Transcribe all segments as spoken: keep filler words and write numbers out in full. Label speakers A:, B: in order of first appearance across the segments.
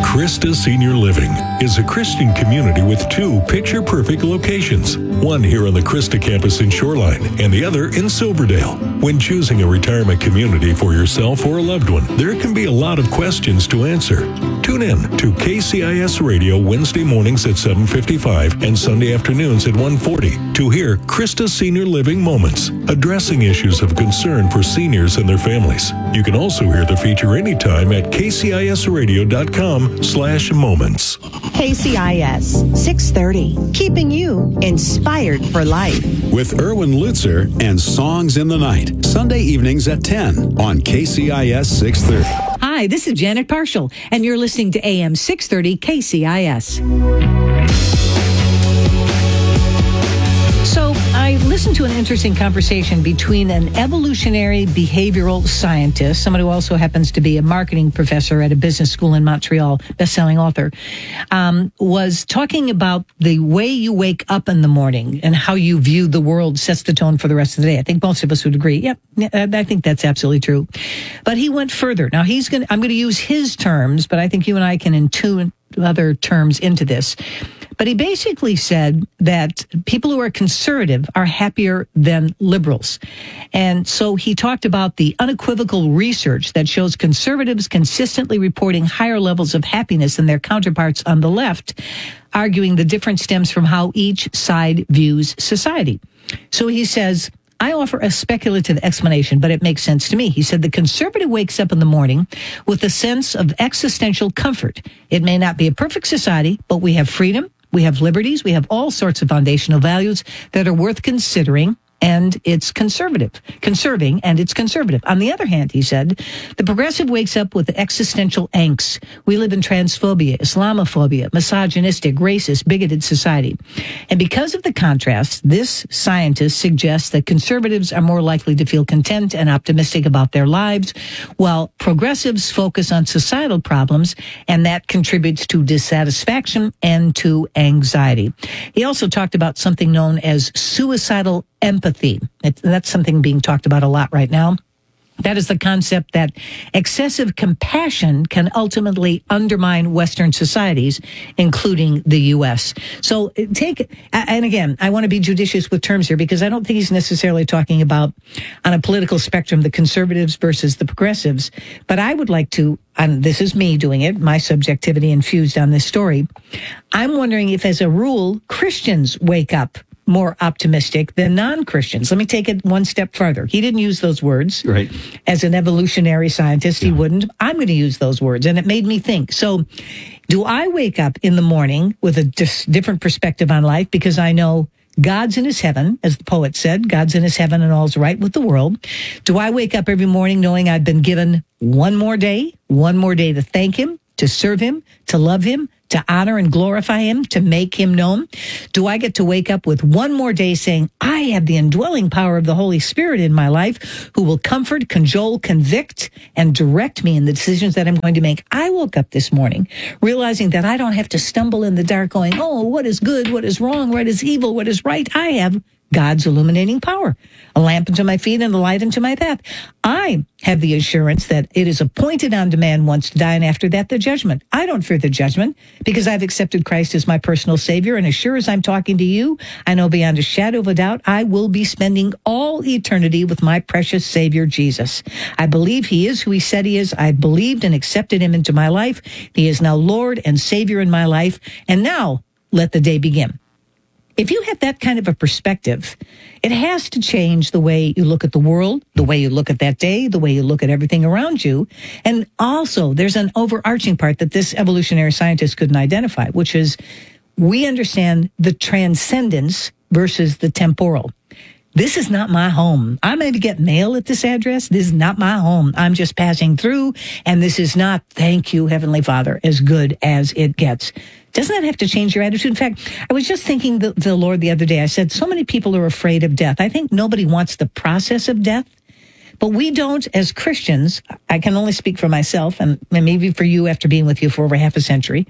A: Christa Senior Living is a Christian community with two picture-perfect locations, one here on the Christa campus in Shoreline and the other in Silverdale. When choosing a retirement community for yourself or a loved one, there can be a lot of questions to answer. Tune in to K C I S Radio Wednesday mornings at seven fifty-five and Sunday afternoons at one forty to hear Christa Senior Living Moments, addressing issues of concern for seniors and their families. You can also hear the feature anytime at k c i s radio dot com slash moments.
B: K C I S six thirty, keeping you inspired for life.
C: With Erwin Lutzer and Songs in the Night, Sunday evenings at ten on K C I S six thirty.
D: Hi, this is Janet Parshall, and you're listening to A M six thirty K C I S. So I listened to an interesting conversation between an evolutionary behavioral scientist, someone who also happens to be a marketing professor at a business school in Montreal, best-selling author, um, was talking about the way you wake up in the morning and how you view the world sets the tone for the rest of the day. I think most of us would agree. Yep, I think that's absolutely true. But he went further. Now, he's going. I'm going to use his terms, but I think you and I can intune other terms into this. But he basically said that people who are conservative are happier than liberals. And so he talked about the unequivocal research that shows conservatives consistently reporting higher levels of happiness than their counterparts on the left, arguing the difference stems from how each side views society. So he says, I offer a speculative explanation, but it makes sense to me. He said the conservative wakes up in the morning with a sense of existential comfort. It may not be a perfect society, but we have freedom. We have liberties. We have all sorts of foundational values that are worth considering, and it's conservative, conserving, and it's conservative. On the other hand, he said, the progressive wakes up with existential angst. We live in transphobia, Islamophobia, misogynistic, racist, bigoted society. And because of the contrast, this scientist suggests that conservatives are more likely to feel content and optimistic about their lives, while progressives focus on societal problems, and that contributes to dissatisfaction and to anxiety. He also talked about something known as suicidal empathy. It's, that's something being talked about a lot right now. That is the concept that excessive compassion can ultimately undermine Western societies, including the U S. So take, and again, I want to be judicious with terms here because I don't think he's necessarily talking about on a political spectrum, the conservatives versus the progressives. But I would like to, and this is me doing it, my subjectivity infused on this story. I'm wondering if as a rule, Christians wake up more optimistic than non-Christians. Let me take it one step further. He didn't use those words.
C: Right. As
D: an evolutionary scientist, he wouldn't. I'm going to use those words, and it made me think. So, do I wake up in the morning with a dis- different perspective on life because I know God's in his heaven, as the poet said, God's in his heaven and all's right with the world? Do I wake up every morning knowing I've been given one more day, one more day to thank him, to serve him, to love him, to honor and glorify him, to make him known? Do I get to wake up with one more day saying, I have the indwelling power of the Holy Spirit in my life who will comfort, cajole, convict, and direct me in the decisions that I'm going to make? I woke up this morning realizing that I don't have to stumble in the dark going, oh, what is good, what is wrong, what is evil, what is right? I have God's illuminating power, a lamp unto my feet and a light unto my path. I have the assurance that it is appointed unto man once to die, and after that, the judgment. I don't fear the judgment because I've accepted Christ as my personal Savior, and as sure as I'm talking to you, I know beyond a shadow of a doubt I will be spending all eternity with my precious Savior, Jesus. I believe he is who he said he is. I believed and accepted him into my life. He is now Lord and Savior in my life, and now let the day begin. If you have that kind of a perspective, it has to change the way you look at the world, the way you look at that day, the way you look at everything around you. And also, there's an overarching part that this evolutionary scientist couldn't identify, which is we understand the transcendence versus the temporal. This is not my home. I may get mail at this address. This is not my home. I'm just passing through, and this is not, thank you, Heavenly Father, as good as it gets. Doesn't that have to change your attitude? In fact, I was just thinking the, the Lord the other day. I said, so many people are afraid of death. I think nobody wants the process of death, but we don't as Christians. I can only speak for myself and maybe for you after being with you for over half a century.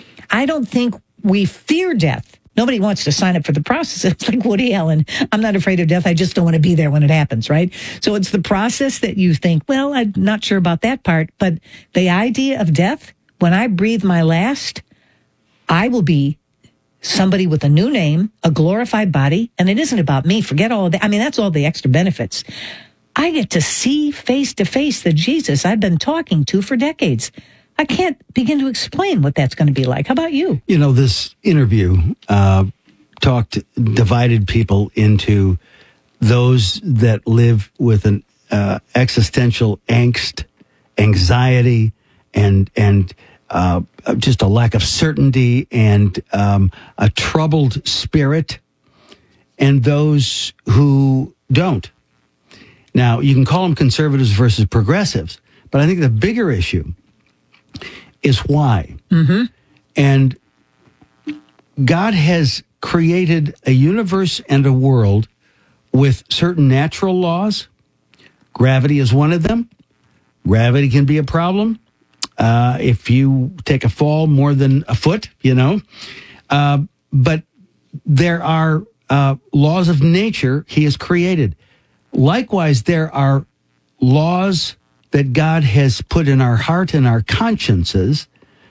D: I don't think we fear death. Nobody wants to sign up for the process. It's like Woody Allen. I'm not afraid of death. I just don't want to be there when it happens, right? So it's the process that you think, well, I'm not sure about that part, but the idea of death, when I breathe my last, I will be somebody with a new name, a glorified body, and it isn't about me. Forget all of that. I mean, that's all the extra benefits. I get to see face to face the Jesus I've been talking to for decades. I can't begin to explain what that's going to be like. How about you?
E: You know, this interview uh, talked, divided people into those that live with an uh, existential angst, anxiety, and and uh, just a lack of certainty and um, a troubled spirit, and those who don't. Now, you can call them conservatives versus progressives, but I think the bigger issue is why.
D: Mm-hmm.
E: And God has created a universe and a world with certain natural laws. Gravity is one of them. Gravity can be a problem. Uh, if you take a fall more than a foot, you know. Uh, but there are uh, laws of nature he has created. Likewise, there are laws that God has put in our heart and our consciences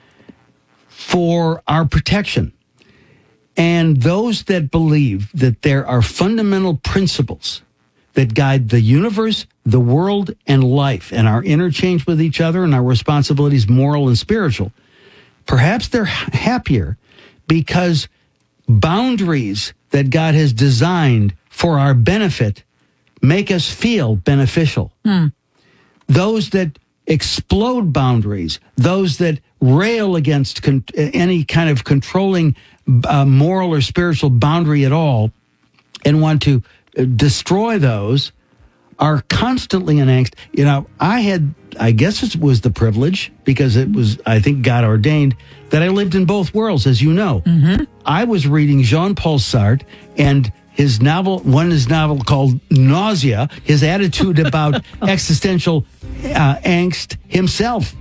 E: for our protection. And those that believe that there are fundamental principles that guide the universe, the world, and life, and our interchange with each other and our responsibilities, moral and spiritual, perhaps they're happier because boundaries that God has designed for our benefit make us feel beneficial.
D: Mm.
E: Those that explode boundaries, those that rail against con- any kind of controlling uh, moral or spiritual boundary at all and want to destroy those, are constantly in angst. You know, I had, I guess it was the privilege, because it was, I think, God ordained, that I lived in both worlds, as you know.
D: Mm-hmm.
E: I was reading Jean-Paul Sartre and his novel, one his novel called Nausea, his attitude about existential uh, angst himself.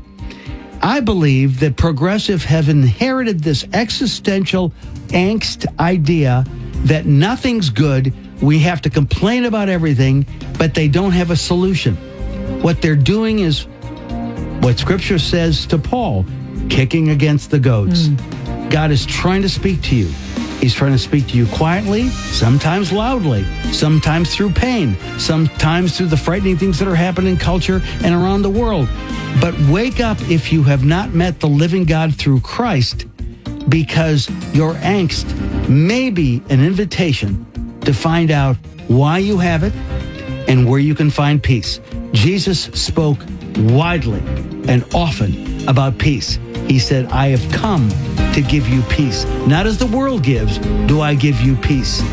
E: I believe that progressive have inherited this existential angst idea that nothing's good, we have to complain about everything, but they don't have a solution. What they're doing is what Scripture says to Paul, kicking against the goats. Mm. God is trying to speak to you. He's trying to speak to you quietly, sometimes loudly, sometimes through pain, sometimes through the frightening things that are happening in culture and around the world. But wake up if you have not met the living God through Christ, because your angst may be an invitation to find out why you have it and where you can find peace. Jesus spoke widely and often about peace. He said, I have come to give you peace. Not as the world gives, do I give you peace.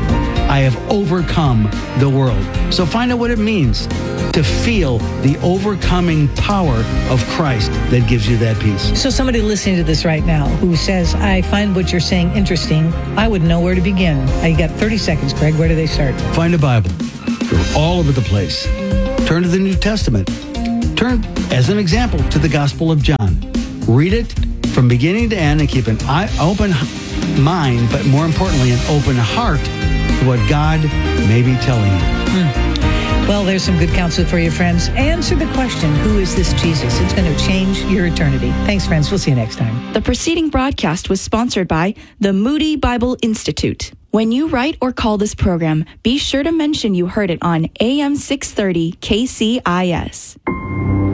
E: I have overcome the world. So find out what it means to feel the overcoming power of Christ that gives you that peace.
D: So somebody listening to this right now who says, I find what you're saying interesting, I wouldn't know where to begin. I got thirty seconds, Craig. Where do they start?
E: Find a Bible. They're all over the place. Turn to the New Testament. Turn, as an example, to the Gospel of John. Read it from beginning to end and keep an eye, open mind, but more importantly, an open heart to what God may be telling you.
D: Hmm. Well, there's some good counsel for you, friends. Answer the question, who is this Jesus? It's going to change your eternity. Thanks, friends. We'll see you next time.
F: The preceding broadcast was sponsored by the Moody Bible Institute. When you write or call this program, be sure to mention you heard it on A M six thirty K C I S.